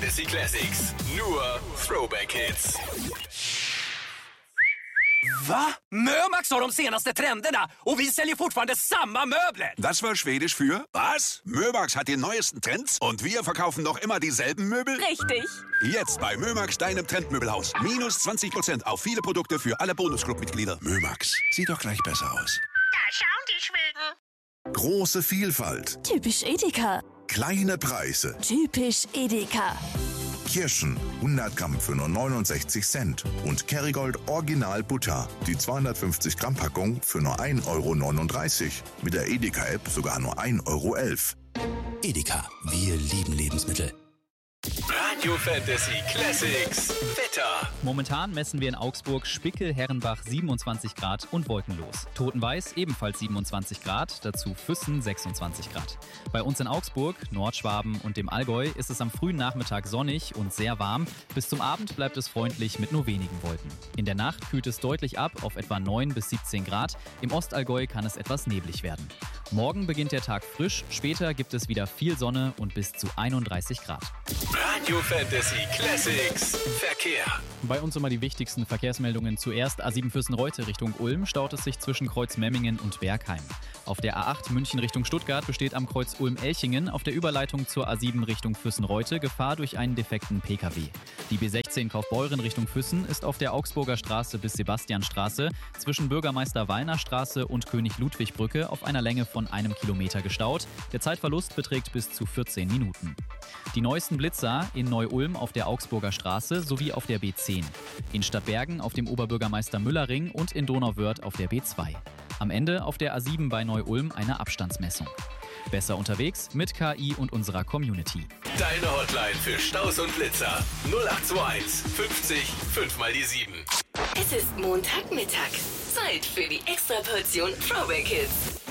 Fantasy Classics. Nur Throwback Hits. Va? Mömax har de senaste trenderna och vi säljer fortfarande samma möbler. Das war Schwedisch für was? Mömax hat die neuesten Trends und wir verkaufen noch immer dieselben Möbel? Richtig. Jetzt bei Mömax, deinem Trendmöbelhaus. Minus 20% auf viele Produkte für alle Bonusclub-Mitglieder. Mömax, sieht doch gleich besser aus. Da schauen die Schweden. Große Vielfalt, Typisch Edeka. kleine Preise. Typisch Edeka. Kirschen 100 Gramm für nur 69 Cent und Kerrygold Original Butter, die 250 Gramm Packung für nur 1,39 €. Mit der Edeka-App sogar nur 1,11 €. Edeka, wir lieben Lebensmittel. Radio Fantasy Classics. Wetter. Momentan messen wir in Augsburg Spickel-Herrenbach 27 Grad und wolkenlos. Totenweiß ebenfalls 27 Grad, dazu Füssen 26 Grad. Bei uns in Augsburg, Nordschwaben und dem Allgäu ist es am frühen Nachmittag sonnig und sehr warm. Bis zum Abend bleibt es freundlich mit nur wenigen Wolken. In der Nacht kühlt es deutlich ab auf etwa 9 bis 17 Grad. Im Ostallgäu kann es etwas neblig werden. Morgen beginnt der Tag frisch, später gibt es wieder viel Sonne und bis zu 31 Grad. Radio Fantasy Classics. Verkehr. Bei uns immer die wichtigsten Verkehrsmeldungen. Zuerst A7 Fürstenreute Richtung Ulm staut es sich zwischen Kreuz Memmingen und Bergheim. Auf der A8 München Richtung Stuttgart besteht am Kreuz Ulm-Elchingen auf der Überleitung zur A7 Richtung Fürstenreute Gefahr durch einen defekten Pkw. Die B16 Kaufbeuren Richtung Füssen ist auf der Augsburger Straße bis Sebastianstraße zwischen Bürgermeister Wallner Straße und König-Ludwig-Brücke auf einer Länge von 1 Kilometer gestaut. Der Zeitverlust beträgt bis zu 14 Minuten. Die neuesten Blitzer in Neu-Ulm auf der Augsburger Straße sowie auf der B10. In Stadtbergen auf dem Oberbürgermeister Müller-Ring und in Donauwörth auf der B2. Am Ende auf der A7 bei Neu-Ulm eine Abstandsmessung. Besser unterwegs mit KI und unserer Community. Deine Hotline für Staus und Blitzer. 0821 50 5 mal die 7. Es ist Montagmittag. Zeit für die Extraportion Throwback Hits.